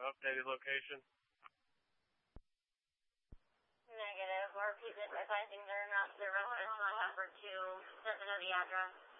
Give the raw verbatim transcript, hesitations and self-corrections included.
updated location? Negative. Or repeat it if I think they're not, they're relevant. I have for two. Doesn't know the address.